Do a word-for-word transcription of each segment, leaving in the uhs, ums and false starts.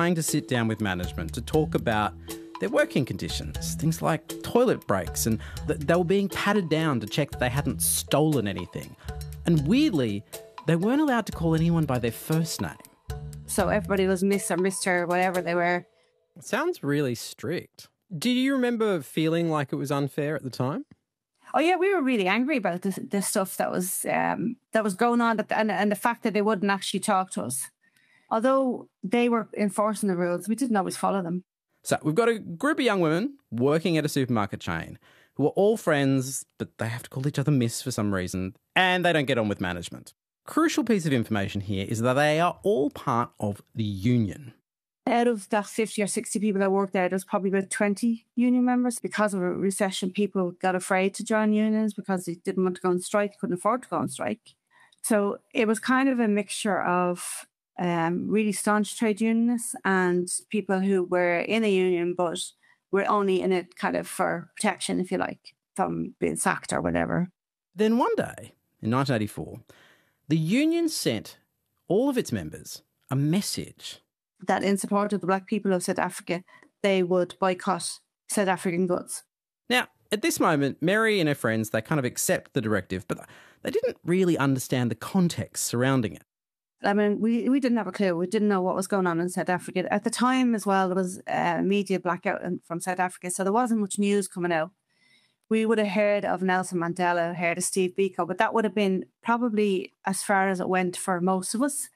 trying to sit down with management to talk about their working conditions, things like toilet breaks, and th- they were being patted down to check that they hadn't stolen anything. And weirdly, they weren't allowed to call anyone by their first name. So everybody was Miss or Mister, whatever they were. It sounds really strict. Do you remember feeling like it was unfair at the time? Oh yeah, we were really angry about this, this stuff that was um, that was going on, that, and, and the fact that they wouldn't actually talk to us. Although they were enforcing the rules, we didn't always follow them. So we've got a group of young women working at a supermarket chain who are all friends, but they have to call each other Miss for some reason, and they don't get on with management. Crucial piece of information here is that they are all part of the union. Out of that fifty or sixty people that worked there, there's probably about twenty union members. Because of a recession, people got afraid to join unions because they didn't want to go on strike, couldn't afford to go on strike. So it was kind of a mixture of um, really staunch trade unionists and people who were in a union but were only in it kind of for protection, if you like, from being sacked or whatever. Then one day, in nineteen eighty-four, the union sent all of its members a message that in support of the black people of South Africa, they would boycott South African goods. Now, at this moment, Mary and her friends, they kind of accept the directive, but they didn't really understand the context surrounding it. I mean, we, we didn't have a clue. We didn't know what was going on in South Africa. At the time as well, there was a media blackout from South Africa, so there wasn't much news coming out. We would have heard of Nelson Mandela, heard of Steve Biko, but that would have been probably as far as it went for most of us.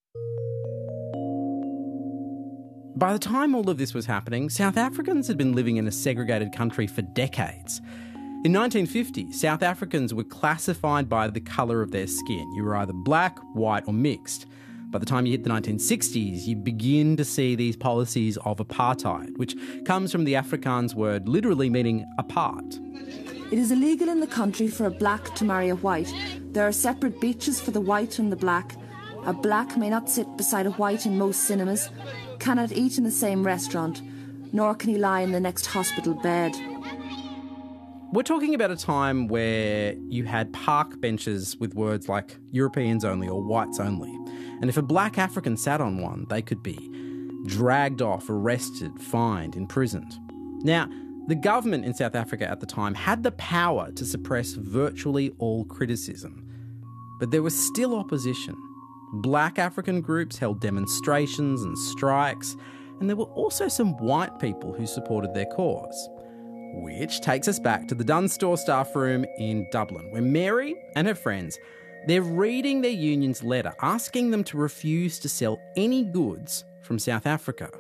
By the time all of this was happening, South Africans had been living in a segregated country for decades. In nineteen fifty, South Africans were classified by the colour of their skin. You were either black, white or mixed. By the time you hit the nineteen sixties, you begin to see these policies of apartheid, which comes from the Afrikaans word literally meaning apart. It is illegal in the country for a black to marry a white. There are separate beaches for the white and the black. A black may not sit beside a white in most cinemas, cannot eat in the same restaurant, nor can he lie in the next hospital bed. We're talking about a time where you had park benches with words like Europeans only or whites only. And if a black African sat on one, they could be dragged off, arrested, fined, imprisoned. Now, the government in South Africa at the time had the power to suppress virtually all criticism. But there was still opposition. Black African groups held demonstrations and strikes, and there were also some white people who supported their cause. Which takes us back to the Dunnes Stores staff room in Dublin, where Mary and her friends, they're reading their union's letter asking them to refuse to sell any goods from South Africa.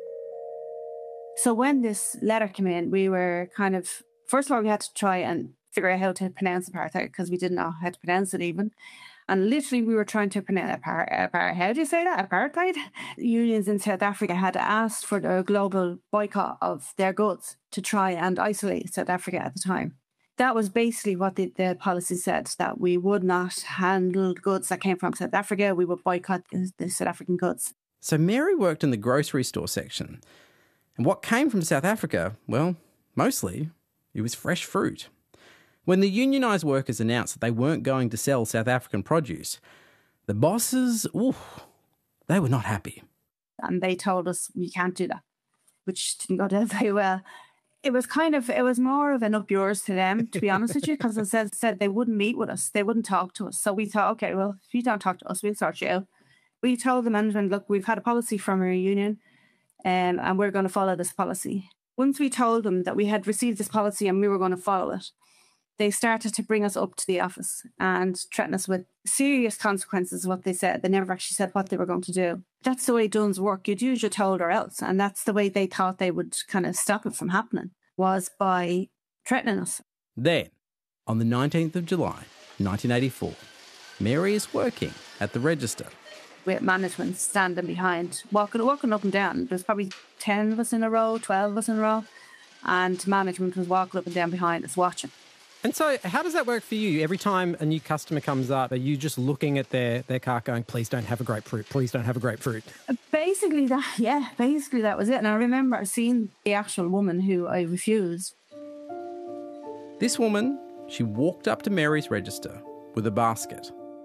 So when this letter came in, we were kind of, first of all, we had to try and figure out how to pronounce apartheid because we didn't know how to pronounce it even. And literally we were trying to pronounce apart, apart, how do you say that? Apartheid? Unions in South Africa had asked for a global boycott of their goods to try and isolate South Africa at the time. That was basically what the, the policy said, that we would not handle goods that came from South Africa. We would boycott the South African goods. So Mary worked in the grocery store section. And what came from South Africa, well, mostly, it was fresh fruit. When the unionised workers announced that they weren't going to sell South African produce, the bosses, ooh, they were not happy. And they told us, we can't do that, which didn't go down very well. It was kind of, it was more of an up yours to them, to be honest with you, because as I said, said they wouldn't meet with us. They wouldn't talk to us. So we thought, okay, well, if you don't talk to us, we'll sort you out. We told the management, look, we've had a policy from our union um, and we're going to follow this policy. Once we told them that we had received this policy and we were going to follow it, they started to bring us up to the office and threaten us with serious consequences of what they said. They never actually said what they were going to do. That's the way Dunnes work. You'd use your told or else. And that's the way they thought they would kind of stop it from happening, was by threatening us. Then, on the nineteenth of July, nineteen eighty-four, Mary is working at the register. With management standing behind, walking, walking up and down. There's probably ten of us in a row, twelve of us in a row. And management was walking up and down behind us watching. And so how does that work for you? Every time a new customer comes up, are you just looking at their, their cart going, please don't have a grapefruit, please don't have a grapefruit? Basically that, yeah, basically that was it. And I remember seeing the actual woman who I refused. This woman, she walked up to Mary's register with a basket.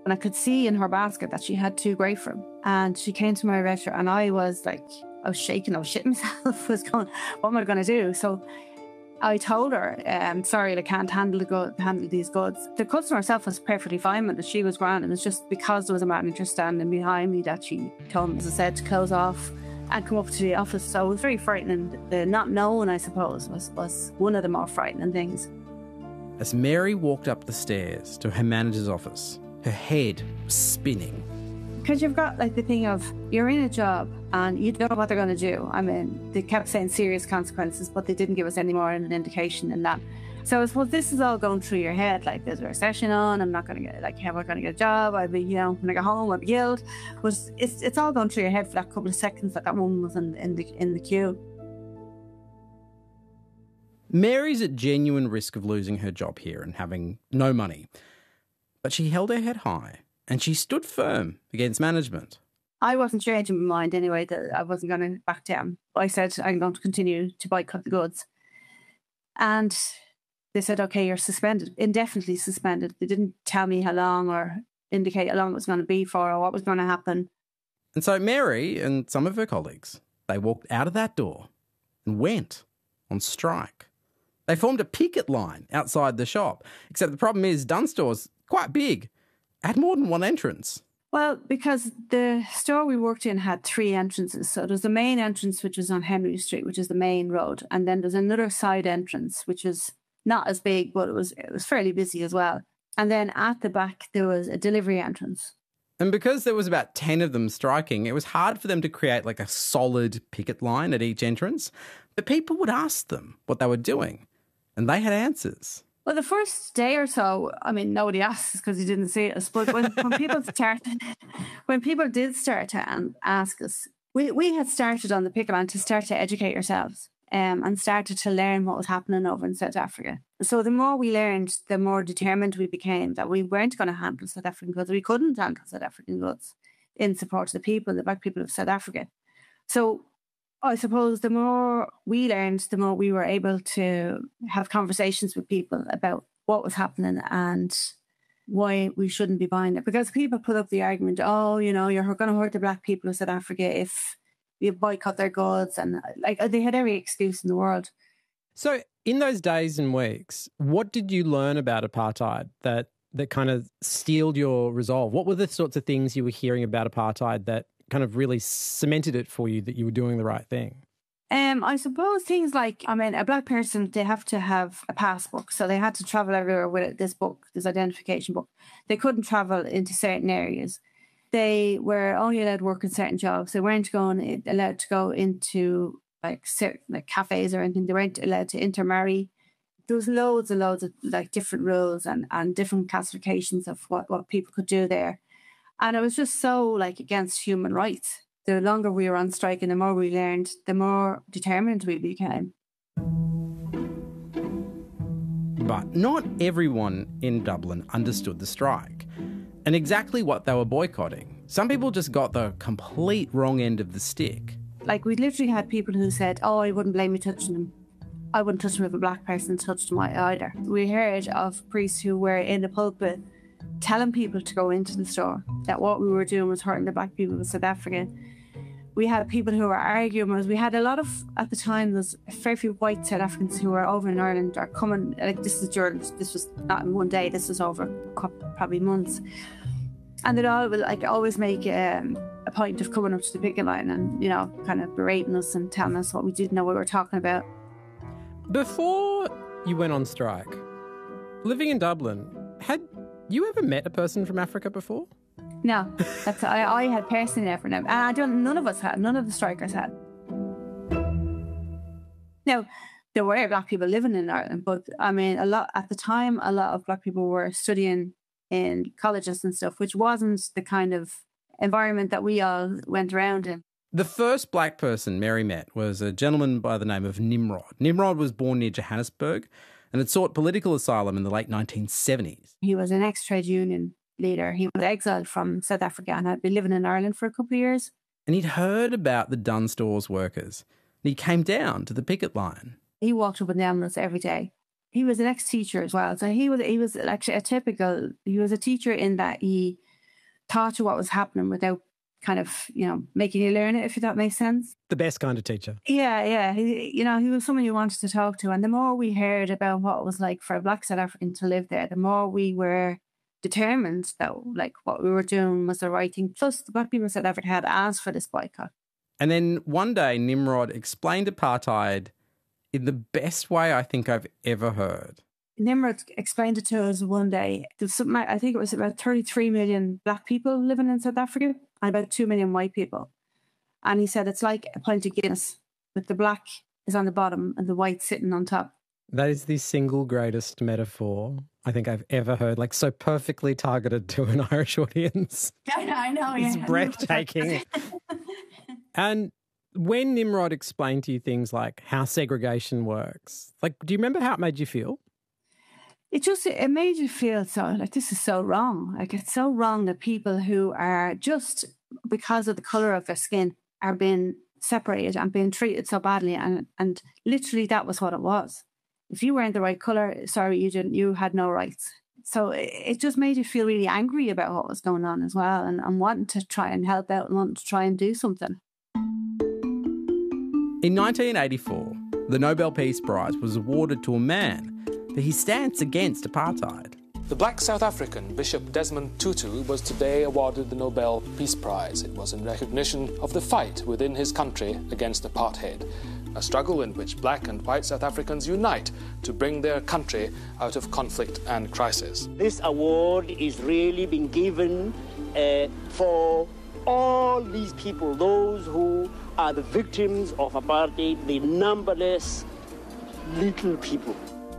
And I could see in her basket that she had two grapefruit. And she came to my register and I was like, I was shaking, I was shitting myself. I was going, what am I going to do? So I told her, um, sorry, I can't handle the go- handle these goods. The customer herself was perfectly fine with it. She was grand. It was just because there was a manager standing behind me that she told me, as I said, to close off and come up to the office. So it was very frightening. The not knowing, I suppose, was, was one of the more frightening things. As Mary walked up the stairs to her manager's office, her head was spinning. Because you've got like the thing of you're in a job and you don't know what they're going to do. I mean, they kept saying serious consequences, but they didn't give us any more an indication than that. So I suppose this is all going through your head. Like, there's a recession on. I'm not going to get, like, how am I going to get a job? I'll be, you know, when I get home, I'll be killed. But it's it's all going through your head for that couple of seconds that that woman was in, in the in the queue. Mary's at genuine risk of losing her job here and having no money. But she held her head high and she stood firm against management. I wasn't changing my mind anyway, that I wasn't going to back down. I said, I'm going to continue to boycott the goods. And they said, OK, you're suspended, indefinitely suspended. They didn't tell me how long or indicate how long it was going to be for or what was going to happen. And so Mary and some of her colleagues, they walked out of that door and went on strike. They formed a picket line outside the shop, except the problem is Dunnes Store's quite big, had more than one entrance. Well, because the store we worked in had three entrances. So there's the main entrance, which is on Henry Street, which is the main road. And then there's another side entrance, which is not as big, but it was it was fairly busy as well. And then at the back, there was a delivery entrance. And because there was about ten of them striking, it was hard for them to create like a solid picket line at each entrance. But people would ask them what they were doing, and they had answers. Well, the first day or so, I mean, nobody asked because you didn't see us. But when, when people started, when people did start to ask us, we, we had started on the picket line to start to educate ourselves um, and started to learn what was happening over in South Africa. So the more we learned, the more determined we became that we weren't going to handle South African goods. We couldn't handle South African goods in support of the people, the black people of South Africa. So I suppose the more we learned, the more we were able to have conversations with people about what was happening and why we shouldn't be buying it. Because people put up the argument, oh, you know, you're going to hurt the black people of South Africa if you boycott their goods. And like they had every excuse in the world. So in those days and weeks, what did you learn about apartheid that, that kind of steeled your resolve? What were the sorts of things you were hearing about apartheid that kind of really cemented it for you that you were doing the right thing? Um, I suppose things like, I mean, a black person, they have to have a passbook. So they had to travel everywhere with this book, this identification book. They couldn't travel into certain areas. They were only allowed to work in certain jobs. They weren't going allowed to go into like certain like cafes or anything. They weren't allowed to intermarry. There was loads and loads of like different rules and, and different classifications of what, what people could do there. And it was just so like against human rights. The longer we were on strike and the more we learned, the more determined we became. But not everyone in Dublin understood the strike and exactly what they were boycotting. Some people just got the complete wrong end of the stick. Like we literally had people who said, oh, I wouldn't blame you touching them. I wouldn't touch them if a black person touched them either. We heard of priests who were in the pulpit telling people to go into the store, that what we were doing was hurting the black people of South Africa. We had people who were arguing. We had a lot of, at the time, there's a fair few white South Africans who were over in Ireland are coming, like this is during, this was not in one day, this was over probably months. And they'd all, like, always make um, a point of coming up to the picket line and, you know, kind of berating us and telling us what we didn't know what we were talking about. Before you went on strike, living in Dublin, had you ever met a person from Africa before? No, that's I, I had personally never known, and I don't. None of us had. None of the strikers had. Now, there were black people living in Ireland, but I mean, a lot at the time, a lot of black people were studying in colleges and stuff, which wasn't the kind of environment that we all went around in. The first black person Mary met was a gentleman by the name of Nimrod. Nimrod was born near Johannesburg and had sought political asylum in the late nineteen seventies. He was an ex-trade union leader. He was exiled from South Africa and had been living in Ireland for a couple of years. And he'd heard about the Dunnes Stores workers. And he came down to the picket line. He walked up and down with us every day. He was an ex-teacher as well. So he was he was actually a typical, he was a teacher in that he taught you what was happening without kind of, you know, making you learn it, if that makes sense. The best kind of teacher. Yeah, yeah. He, you know, he was someone you wanted to talk to. And the more we heard about what it was like for a Black South African to live there, the more we were determined that, like, what we were doing was the right thing. Plus, the Black people in South Africa had asked for this boycott. And then one day, Nimrod explained apartheid in the best way I think I've ever heard. Nimrod explained it to us one day. There's something, I think it was about thirty-three million Black people living in South Africa and about two million white people. And he said it's like a pint of Guinness, but the black is on the bottom and the white sitting on top. That is the single greatest metaphor I think I've ever heard, like so perfectly targeted to an Irish audience. I know, I know. Yeah. It's breathtaking. And when Nimrod explained to you things like how segregation works, like, do you remember how it made you feel? It just, it made you feel so, like, this is so wrong. Like, it's so wrong that people who are just, because of the colour of their skin, are being separated and being treated so badly. And, and literally that was what it was. If you weren't the right colour, sorry, you didn't, you had no rights. So it, it just made you feel really angry about what was going on as well, and, and wanting to try and help out and wanting to try and do something. In nineteen eighty-four, the Nobel Peace Prize was awarded to a man for his stance against apartheid. The Black South African Bishop Desmond Tutu was today awarded the Nobel Peace Prize. It was in recognition of the fight within his country against apartheid, a struggle in which Black and white South Africans unite to bring their country out of conflict and crisis. This award is really being given uh, for all these people, those who are the victims of apartheid, the numberless little people.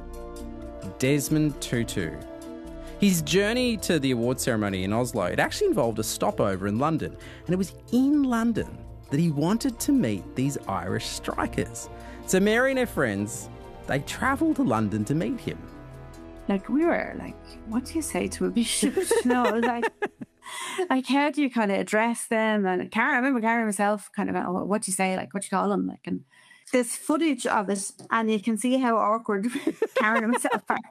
Desmond Tutu. His journey to the award ceremony in Oslo, it actually involved a stopover in London. And it was in London that he wanted to meet these Irish strikers. So Mary and her friends, they travelled to London to meet him. Like, we were like, what do you say to a bishop? No, like, like, how do you kind of address them? And Karen, I remember Karen herself kind of, oh, what do you say? Like, what do you call them? Like, and there's footage of it, and you can see how awkward Karen and myself are.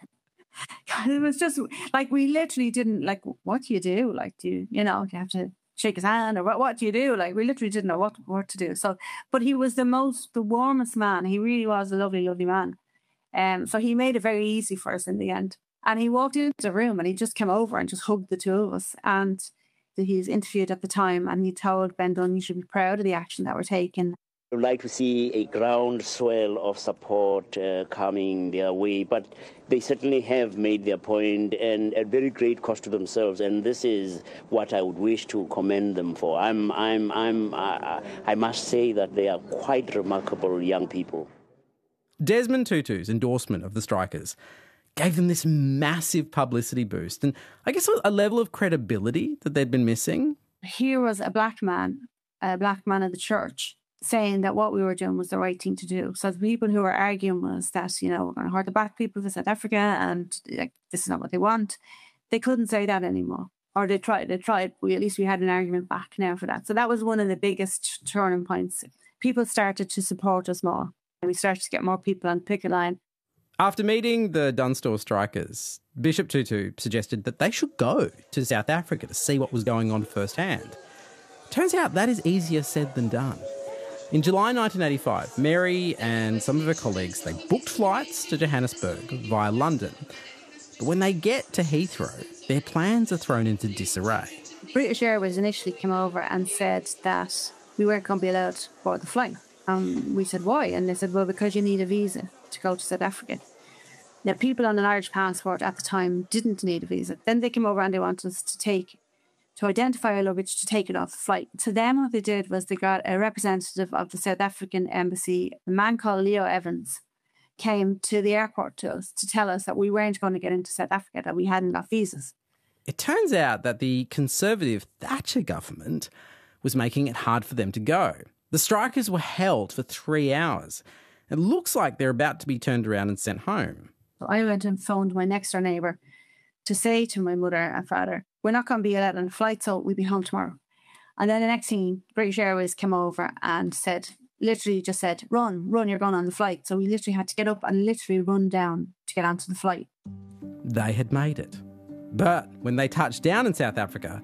It was just like, we literally didn't, like, what do you do? Like, do you, you know, do you have to shake his hand, or what, what do you do? Like, we literally didn't know what, what to do. So, but he was the most, the warmest man. He really was a lovely, lovely man. Um, so he made it very easy for us in the end. And he walked into the room and he just came over and just hugged the two of us. And he was interviewed at the time, and he told Ben Dunn, you should be proud of the action that we're taking. I would like to see a groundswell of support uh, coming their way, but they certainly have made their point, and at very great cost to themselves. And this is what I would wish to commend them for. I'm, I'm, I'm, I, I must say that they are quite remarkable young people. Desmond Tutu's endorsement of the strikers gave them this massive publicity boost, and I guess a level of credibility that they'd been missing. Here was a black man, a black man of the church, saying that what we were doing was the right thing to do. So the people who were arguing was that, you know, we're going to hurt the black people of South Africa and, like, this is not what they want. They couldn't say that anymore. Or they tried, they tried, but at least we had an argument back now for that. So that was one of the biggest turning points. People started to support us more. And we started to get more people on the picket line. After meeting the Dunstore strikers, Bishop Tutu suggested that they should go to South Africa to see what was going on firsthand. Turns out that is easier said than done. In July nineteen eighty-five, Mary and some of her colleagues, they booked flights to Johannesburg via London. But when they get to Heathrow, their plans are thrown into disarray. British Airways initially came over and said that we weren't going to be allowed to board the flight. Um, we said, why? And they said, well, because you need a visa to go to South Africa. Now, people on an Irish passport at the time didn't need a visa. Then they came over and they wanted us to take, to identify our luggage, to take it off the flight. So then what they did was they got a representative of the South African embassy, a man called Leo Evans, came to the airport to us to tell us that we weren't going to get into South Africa, that we hadn't got visas. It turns out that the Conservative Thatcher government was making it hard for them to go. The strikers were held for three hours. It looks like they're about to be turned around and sent home. So I went and phoned my next door neighbour to say to my mother and father, we're not going to be allowed on a flight, so we'll be home tomorrow. And then the next thing, British Airways came over and said, literally just said, run, run, you're going on the flight. So we literally had to get up and literally run down to get onto the flight. They had made it. But when they touched down in South Africa,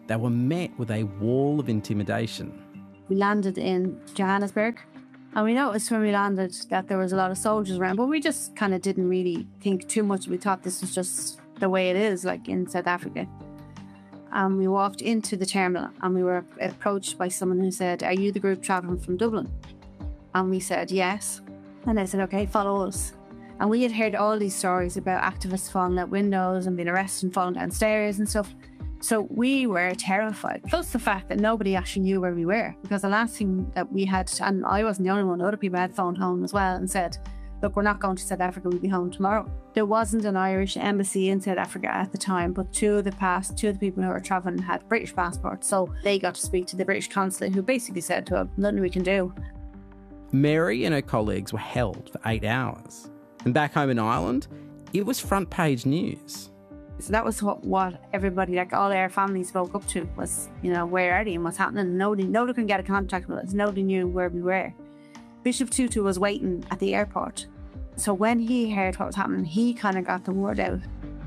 they were met with a wall of intimidation. We landed in Johannesburg, and we noticed when we landed that there was a lot of soldiers around, but we just kind of didn't really think too much. We thought this was just the way it is, like in South Africa. And we walked into the terminal, and we were approached by someone who said, "Are you the group travelling from Dublin?" And we said, "Yes." And they said, "Okay, follow us." And we had heard all these stories about activists falling out windows and being arrested and falling downstairs and stuff. So we were terrified. Plus the fact that nobody actually knew where we were, because the last thing that we had, and I wasn't the only one, other people had phoned home as well and said, "Look, we're not going to South Africa, we'll be home tomorrow." There wasn't an Irish embassy in South Africa at the time, but two of the past, two of the people who were travelling had British passports. So they got to speak to the British consulate, who basically said to them, "Nothing we can do." Mary and her colleagues were held for eight hours. And back home in Ireland, it was front page news. So that was what, what everybody, like all our families, spoke up to was, you know, where are they and what's happening? Nobody, nobody can get a contact with us. Nobody knew where we were. Bishop Tutu was waiting at the airport. So when he heard what was happening, he kind of got the word out.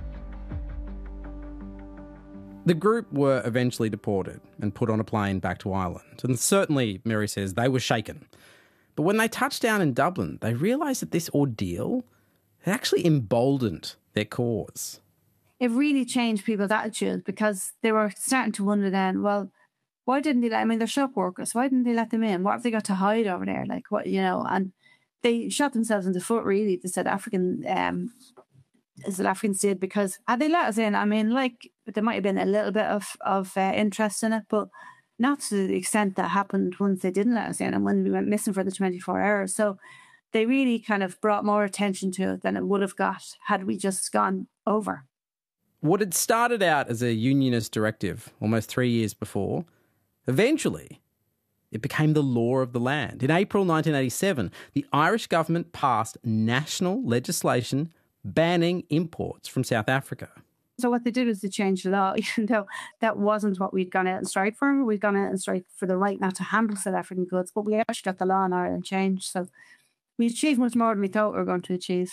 The group were eventually deported and put on a plane back to Ireland. And certainly, Mary says, they were shaken. But when they touched down in Dublin, they realised that this ordeal had actually emboldened their cause. It really changed people's attitudes, because they were starting to wonder then, well, why didn't they let, I mean, they're shop workers, why didn't they let them in? What have they got to hide over there? Like, what, you know, and they shot themselves in the foot, really, the South African, um, South Africans did, because had they let us in, I mean, like, there might have been a little bit of, of uh, interest in it, but not to the extent that happened once they didn't let us in and when we went missing for the twenty-four hours. So they really kind of brought more attention to it than it would have got had we just gone over. What had started out as a unionist directive almost three years before, eventually it became the law of the land. In April nineteen eighty-seven, the Irish government passed national legislation banning imports from South Africa. So what they did was they changed the law, even though that wasn't what we'd gone out and strike for. We'd gone out and strike for the right not to handle South African goods, but we actually got the law in Ireland changed. So we achieved much more than we thought we were going to achieve.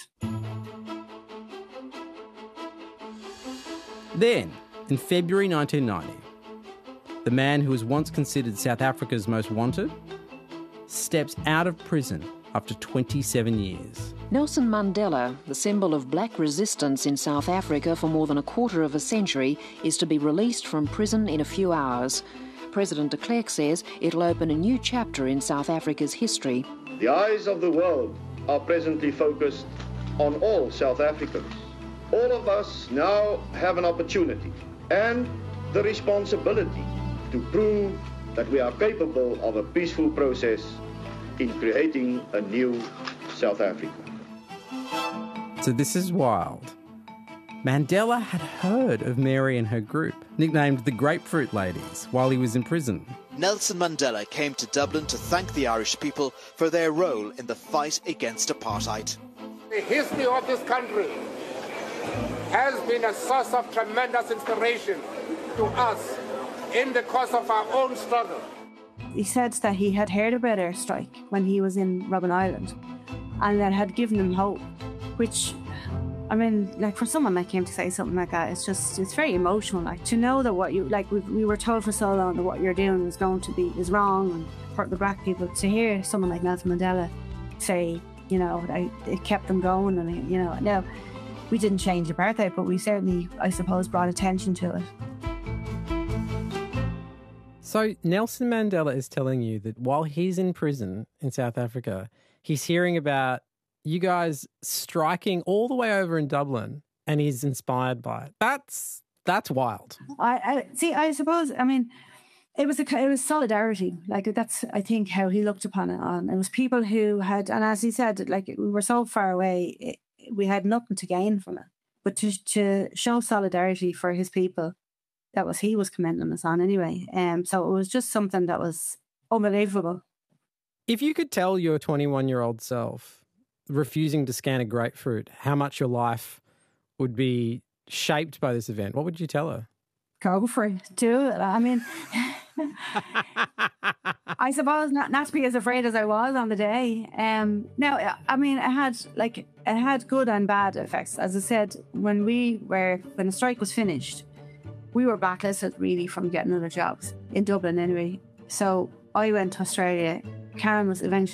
Then, in February nineteen ninety, the man who was once considered South Africa's most wanted steps out of prison after twenty-seven years. Nelson Mandela, the symbol of black resistance in South Africa for more than a quarter of a century, is to be released from prison in a few hours. President de Klerk says it'll open a new chapter in South Africa's history. The eyes of the world are presently focused on all South Africans. All of us now have an opportunity and the responsibility to prove that we are capable of a peaceful process in creating a new South Africa. So this is wild. Mandela had heard of Mary and her group, nicknamed the Grapefruit Ladies, while he was in prison. Nelson Mandela came to Dublin to thank the Irish people for their role in the fight against apartheid. The history of this country has been a source of tremendous inspiration to us in the course of our own struggle. He said that he had heard about our strike when he was in Robben Island, and that had given him hope, which, I mean, like, for someone like him to say something like that, it's just, it's very emotional. Like, to know that what you, like, we, we were told for so long that what you're doing is going to be, is wrong and hurt the black people. To hear someone like Nelson Mandela say, you know, I, it kept them going, and, you know, now, we didn't change apartheid, but we certainly, I suppose, brought attention to it. So Nelson Mandela is telling you that while he's in prison in South Africa, he's hearing about you guys striking all the way over in Dublin, and he's inspired by it. That's that's wild. I, I see. I suppose. I mean, it was a it was solidarity. Like, that's, I think, how he looked upon it. On it was people who had, and as he said, like, we were so far away, it, we had nothing to gain from it. But to to show solidarity for his people, that was, he was commending us on anyway. Um, so it was just something that was unbelievable. If you could tell your twenty-one-year-old self, refusing to scan a grapefruit, how much your life would be shaped by this event, what would you tell her? Go for it. Do it. I mean, I suppose not, not to be as afraid as I was on the day. Um, now, I mean, it had, like, it had good and bad effects. As I said, when we were, when the strike was finished, we were blacklisted really from getting other jobs in Dublin anyway. So I went to Australia. Karen was eventually